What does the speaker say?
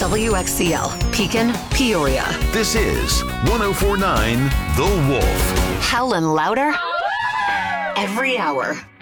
WXCL, Pekin, Peoria. This is 1049 The Wolf. Howlin' louder every hour.